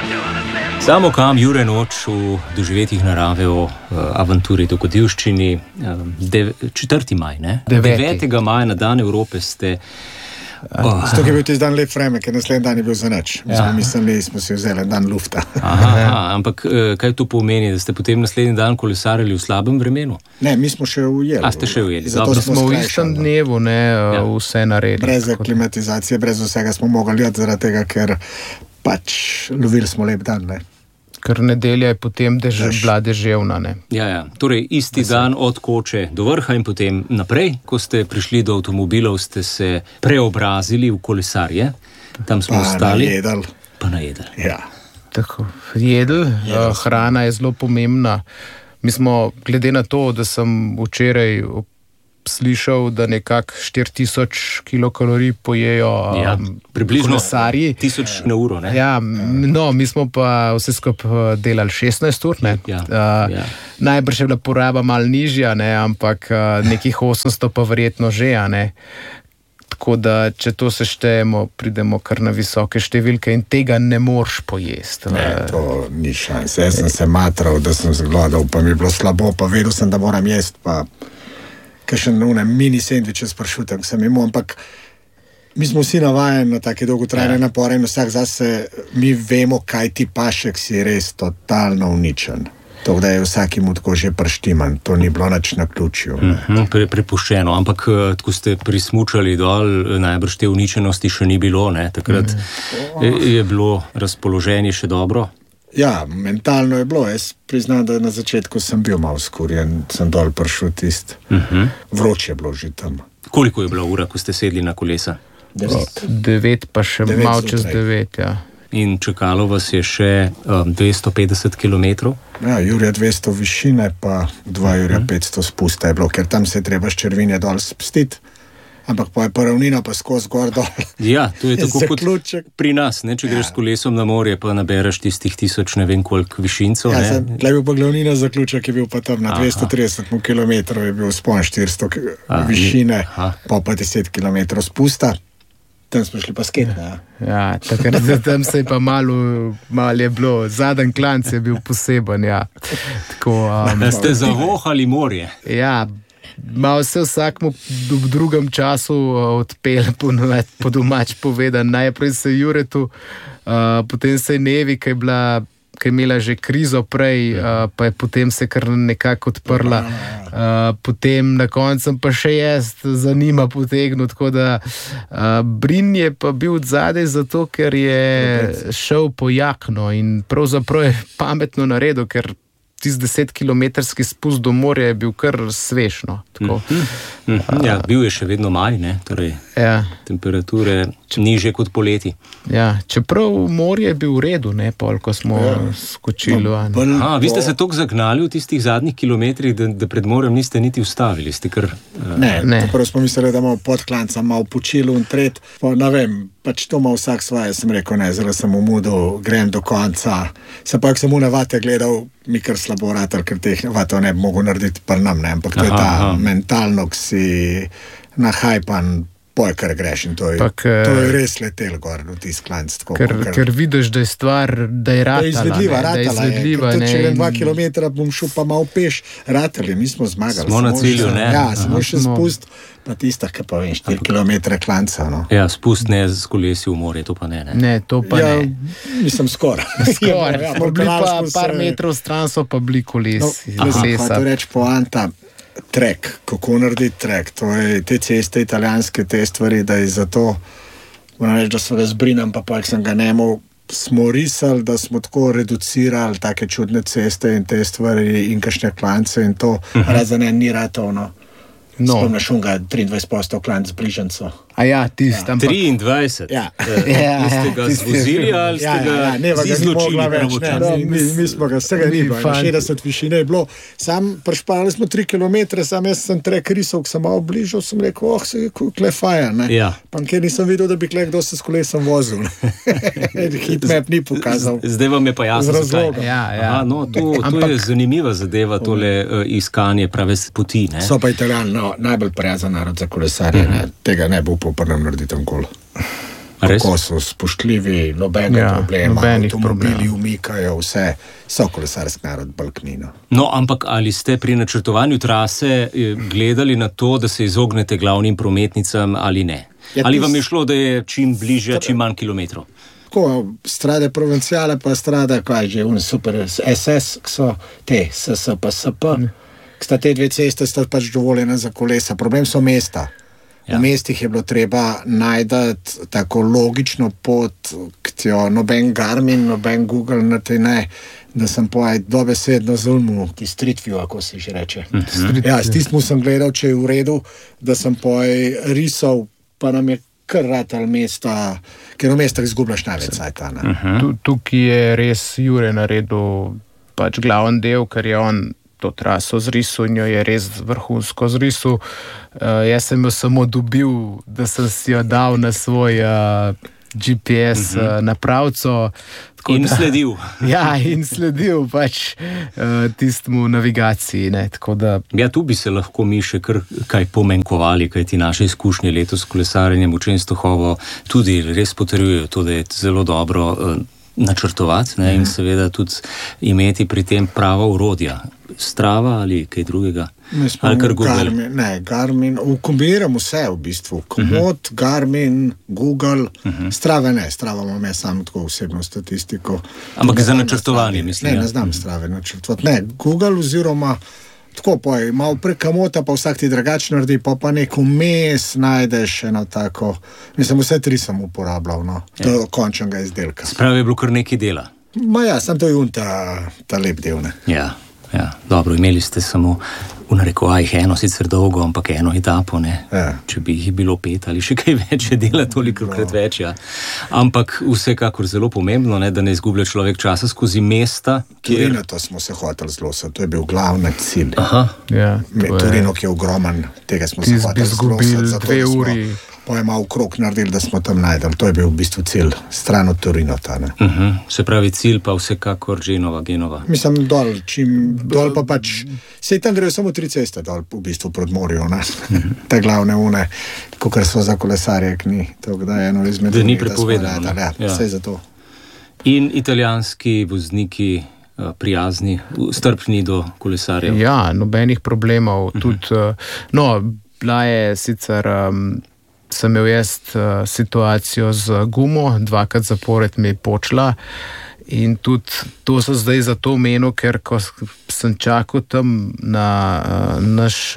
Samo kam Jure Noč v doživetjih narave o avanturi dogodivščini 4. maj, ne? 9. maja na dan Evrope ste... Zato je bil tisti dan lep vreme, ker naslednji dan je bil za nič. Mislili smo si vzeli dan lufta. Ampak kaj to pomeni, da ste potem naslednji dan kolesarili v slabem vremenu? Ne, mi smo še ujeli. Ste še ujeli. Zato smo v istem dnevu vse naredili. Brez aklimatizacije, brez vsega smo mogli jeti zaradi tega, ker pač lovili smo lep dan, ne. Ker nedelja je potem bila deževna, ne. Ja. Torej, isti dan od Koče do vrha in potem naprej, ko ste prišli do avtomobilov, ste se preobrazili v kolesarje. Tam smo ostali. Pa najedli. Ja. Tako, jedli, hrana je zelo pomembna. Mi smo, glede na to, da sem včeraj slišal, da nekako 4000 kilokalorij pojejo približno kolesarji. 1000 na uro, ne? Ja, no, mi smo pa vse skupaj delali 16 ur, ne? Najbrž je bila poraba malo nižja, ne? Ampak nekih 800 pa verjetno že, ne? Tako da, če to seštejemo, pridemo kar na visoke številke in tega ne moreš pojesti. Ne, to ni šans. Jaz sem se matral, da sem zgledal, pa mi je bilo slabo, pa vedel sem, da moram jesti, pa kakšen mini sendviče s pršutom sem imel, ampak mi smo vsi navajeni na take dolgotrajne napore in vsak zase mi vemo, kaj ti paše, si res totalno uničen. To, da je vsakim tako že prštiman, to ni bilo nič na ključju. Prepuščeno, ampak tako ste prismučali dol, najbrž te uničenosti še ni bilo, ne? Takrat je bilo razpoloženje še dobro? Ja, mentalno je bilo. Jaz priznam, da na začetku sem bil malo skurjen, sem dol prišel tist. Vroče je bilo že tam. Koliko je bila ura, ko ste sedli na kolesa? 9 pa še malo čez 9, ja. In čakalo vas je še 250 kilometrov? Ja, Jurja 200 višine, pa 2 Jurja 500 spusta je bilo, ker tam se treba s Črvinje dol spustiti. Ampak pa je pa ravnina pa skozi gor dol. Ja, to je tako kot pri nas, ne? Če greš s kolesom na morje, pa nabereš tistih 1000 ne vem koliko višincev. Ja, tle bil pa glavnina zaključek, je bil pa tam na 230 kilometrov, je bil spon 400 višine, pa 10 kilometrov spusta. Tam smo šli pa sket, ne? Ja, takrat tam se je pa malo je bilo, zadnji klanc je bil poseben, ja. Tako, ste zavohali morje. Ja, malo se vsakmu v drugem času odpel, po domač povedan. Najprej se Juretu, potem se je Nevi, ki je imela že krizo prej, pa je potem se kar nekako odprla. Potem na koncu pa še jaz za njima potegnil, tako da Brin je pa bil odzadej zato, ker je šel po jakno in pravzaprav je pametno naredil, ker tisti 10-kilometrski spust do morja je bil kar svež, no. Ja, bil je še vedno maj, ne? Torej, temperature nižje kot poleti. Ja, čeprav morje je bil v redu, ne, pol, ko smo skočili. Vi ste se toliko zagnali v tistih zadnjih kilometrih, da pred morjem niste niti ustavili, ste kar... Ne. Prvo smo mislili, da imamo pod klancem, malo počilo in tret, pa ne vem, pač to ima vsak svoje, sem rekel, ne, zelo sem umudil, grem do konca. Se pa, ko sem vate gledal, mi kar slabo ratar, ker teh vatov ne bi mogel narediti pa nam, ne, ampak to je ta mentalno, ki si nahajpan, poj, kar greš in to je res letel gor v tist klanc. Ker vidiš, da je stvar, da je ratala. Da je izvedljiva. Če 2 kilometra bom šel pa malo peš, ratali, mi smo zmagali. Smo na cilju, ne? Ja, smo še spust, pa tista, ki pa vem, 4 kilometre klanca, no. Ja, spust ne z kolesi v morje, to pa ne. Ne, to pa ne. Mislim, skoraj. Smo bili pa par metrov stran, so pa bili kolesi. Kaj to reč poanta? Trek, kako narediti trek, to je te ceste italijanske, te stvari, da je zato, moram reči, da so ga zbrinam, pa sem ga nemal, smo risali, da smo tako reducirali take čudne ceste in te stvari in kakšne klance in to, razen ni ratovno. Spomniš unga 23% klanc bližanco. A ja, tist. 23? Ja. Ste ga zvozili ali ste ga izločili? Mi smo ga, vsega ni bilo, 60 višine je bilo. Sam prešparali smo 3 kilometre, sam jaz sem trek risal, ko sem malo bližal, sem rekel, se je kle faja, ne? Ja. Pa kjer nisem videl, da bi kle kdo se s kolesom vozil. Hitmap ni pokazal. Zdaj vam je pa jasno. Z razlogom. Ja. To je zanimiva zadeva, tole iskanje prave poti, ne? So pa Italijani, najbolj prijazan narod za kolesarje, tega ne bo uporabno narediti tam kol. kako so spoštljivi, nobenega problema, avtomobili umikajo, vse, so kolesarski narod balknino. No, ampak ali ste pri načrtovanju trase gledali na to, da se izognete glavnim prometnicam ali ne? Ali vam je šlo, da je čim bliže, čim manj kilometrov? Tako, strade provincijale pa strada, kaj že, super SS, ki so te, SS pa SP, ki sta te dve ceste, sta pač dovoljene za kolesa. Problem so mesta. V mestih je bilo treba najdati tako logično pot, ki jo noben Garmin, noben Google ne, da sem dobesedno zulmu, ki street view, ako se že reče. Ja, s tistim sem gledal, če je v redu, da sem risal, pa nam je kar ratal mesta, ker v mestah izgubljaš največ cajta. Tukaj je res Jure naredil pač glaven del, ker je on to traso zrisal in jo je res vrhunsko zrisal. Jaz sem jo samo dobil, da sem si jo dal na svoj GPS napravco. In sledil. Ja, in sledil pač tistemu navigaciji. Ja, tu bi se lahko mi še kaj pomenkovali, kaj ti naše izkušnje letos s kolesarjenjem v Čenstohovo tudi res potrjujejo to, da je zelo dobro načrtovati in seveda tudi imeti pri tem prava orodja. Strava ali kaj drugega? Ali kar Google? Garmin, kombiniram vse v bistvu. Komoot, Garmin, Google, Strave ne. Strava imam jaz sam tako osebno statistiko. Ampak za načrtovanje, mislim. Ne znam Strave načrtovati. Ne, Google oziroma tako malo prek Komoota, pa vsak ti drugače naredi, pa neko mes najdeš eno tako. Mislim, vse tri sem uporabljal, do končnega izdelka. Spravi je bilo kar nekaj dela. Sam to je ta lep del, ne. Ja, dobro, imeli ste samo v narekovajih eno, sicer dolgo, ampak eno etapo, ne. Če bi jih bilo 5 ali še kaj več, je dela tolikokrat več, ja. Ampak vsekakor zelo pomembno, ne, da ne izgublja človek časa skozi mesta. Torino, to smo se hoteli zlosati, to je bil glavni cilj. Torino, ki je ogromen, tega smo se hoteli zlosati, zato da smo malo krog naredili, da smo tam najdeli. To je bil v bistvu cilj, stran od Torinota. Se pravi cilj pa vsekakor Genova. Mislim, dol pa pač, sej tam grejo samo 3 ceste dol, v bistvu proti morju, te glavne une, kakor so za kolesarje, ni to, da je eno izmed da ni prepovedano. Vse za to. In italijanski vozniki prijazni, strpni do kolesarjev. Ja, nobenih problemov. Tudi, bila je sicer sem imel jaz situacijo z gumo, 2krat zapored mi je počela in tudi to so zdaj zato omenil, ker ko sem čakal tam na naš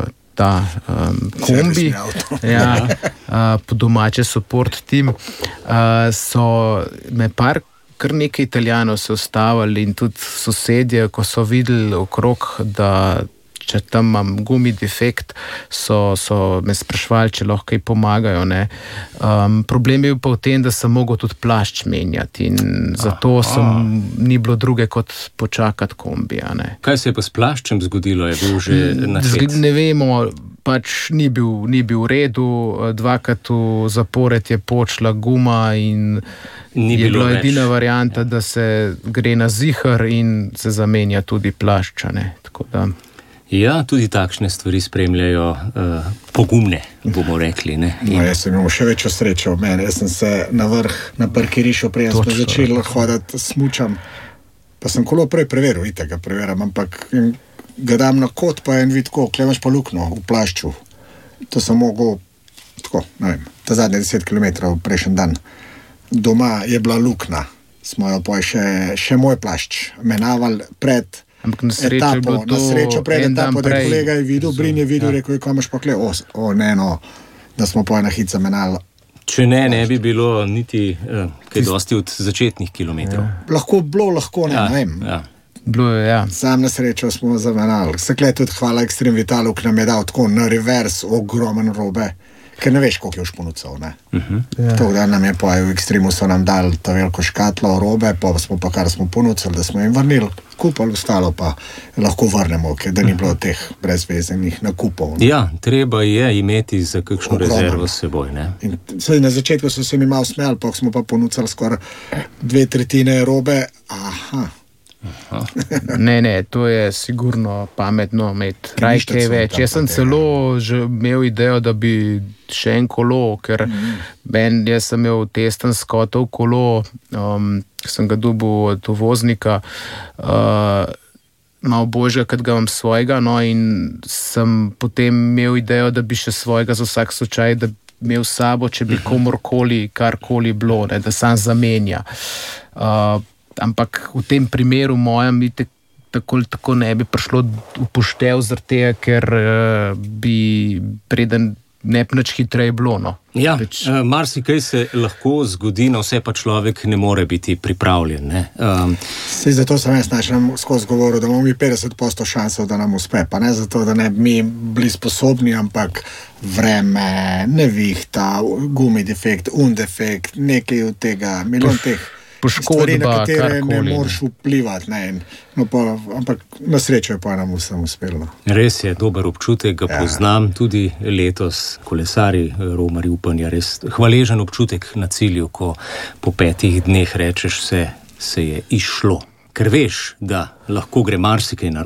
kombi, po domače support team, so me kar nekaj Italijanov se ustavili in tudi sosedje, ko so videli okrog, da če tam imam gumi defekt, so me sprašvali, če lahko kaj pomagajo. Problem je bil pa v tem, da sem mogel tudi plašč menjati in zato ni bilo druge kot počakati kombija. Kaj se je pa s plaščem zgodilo? Je bil že naset? Ne vemo, pač ni bil v redu, 2krat v zapored je počela guma in je bila edina varianta, da se gre na ziher in se zamenja tudi plašča. Tako da ja, tudi takšne stvari spremljajo pogumne, bomo rekli. Jaz sem imel še večjo srečo od mene. Jaz sem se na vrh, na parkirišču, prej sem začel hoditi, smučam. Pa sem kolo prej preveril, ga preveram, ampak ga dam na kot, pa en vid tako, klemaš pa lukno v plašču. To sem mogel, tako, ne vem, ta zadnje 10 km prejšnji dan. Doma je bila lukna. Smo jo pa še moj plašč menaval pred ampak na srečo pred etapo, da je kolega je videl, Brin je videl, rekel je, kam imaš pa kle, da smo pa ena hica menali. Če ne bi bilo niti kaj dosti od začetnih kilometrov. Lahko, ne vem. Bilo je, Sam na srečo smo zamenali. Sekle tudi hvala Extreme Vitalu, ki nam je dal tako na revers ogromen robe, ker ne veš, koliko je špunucev, To, da nam je pa v Extremu so nam dali ta veliko škatlo robe, pa smo pa kar smo ponucali, da smo jim vrnili, kupali ostalo pa lahko vrnemo, ker da ni bilo teh brezvezenih nakupov. Ja, treba je imeti za kakšno rezervo s seboj, In na začetku so se mi malo smejali, pa smo pa ponucali skoraj 2/3 robe. Ne, to je sigurno pametno imeti rajke več. Jaz sem celo že imel idejo, da bi še en kolo, ker jaz sem imel testen skotov kolo, sem ga dobil od uvoznika, malo božja, kad ga imam svojega, no, in sem potem imel idejo, da bi še svojega za vsak slučaj, da imel sabo, če bi komorkoli, karkoli bilo, ne, da sam zamenja. Ampak v tem primeru mojem tako ne bi prišlo upoštev zaradi tega, ker bi preden ne bi nič hitreje bilo. No. Ja, marsikaj se lahko zgodi, na vse pa človek ne more biti pripravljen. Ne? Zato sem jaz skozi govoril, da imamo mi 50% šansov, da nam uspe. Pa ne zato, da ne bi mi bili sposobni, ampak vreme, nevihta, gumi defekt, defekt, nekaj od tega, milijon teh stvari, na katere ne moreš vplivati. Ampak na srečo je pa nam vsem uspelo. Res je dober občutek, ga poznam tudi letos, kolesari, romarji upanja, res hvaležen občutek na cilju, ko po 5 dneh rečeš se je išlo. Ker veš, da lahko gre marsikaj narobe.